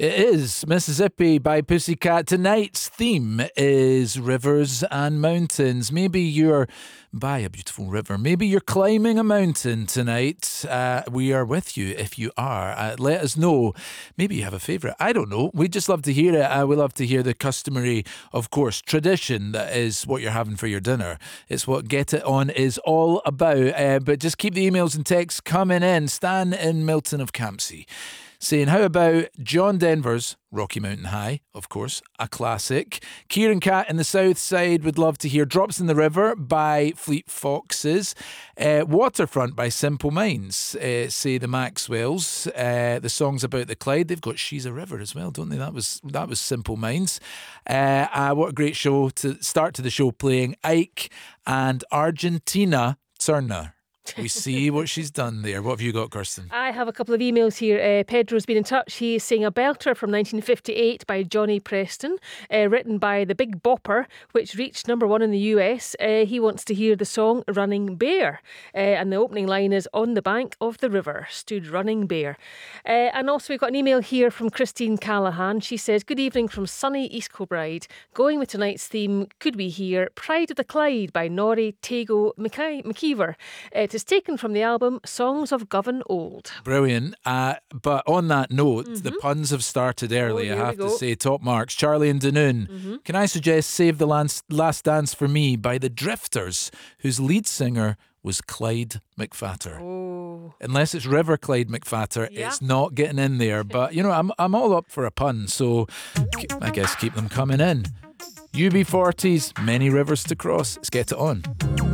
It is Mississippi by Pussycat. Tonight's theme is rivers and mountains. Maybe you're by a beautiful river. Maybe you're climbing a mountain tonight. We are with you if you are. Let us know. Maybe you have a favourite. I don't know. We'd just love to hear it. We love to hear the customary, of course, tradition that is what you're having for your dinner. It's what Get It On is all about. But just keep the emails and texts coming in. Stan in Milton of Campsie saying, how about John Denver's Rocky Mountain High, of course, a classic. Kieran Cat in the south side would love to hear Drops in the River by Fleet Foxes. Waterfront by Simple Minds, say the Maxwells. The song's about the Clyde. They've got She's a River as well, don't they? That was Simple Minds. What a great show to start to the show, playing Ike and Argentina Turner. We see what she's done there. What have you got, Kirsten? I have a couple of emails here. Pedro's been in touch. He's saying a belter from 1958 by Johnny Preston, written by the Big Bopper, which reached number one in the US. He wants to hear the song Running Bear. And the opening line is, on the bank of the river stood Running Bear. And also we've got an email here from Christine Callahan. She says, good evening from sunny East Kilbride. Going with tonight's theme, could we hear Pride of the Clyde by Norrie Tago McKeever. It is taken from the album Songs of Govan Old. Brilliant. But on that note, the puns have started early, I have to say. Top marks. Charlie and Dunoon. Can I suggest Save the Last Dance for Me by the Drifters, whose lead singer was Clyde McPhatter. Oh. Unless it's River Clyde McPhatter, it's not getting in there. But, you know, I'm all up for a pun, so I guess keep them coming in. UB40's Many Rivers to Cross. Let's get it on.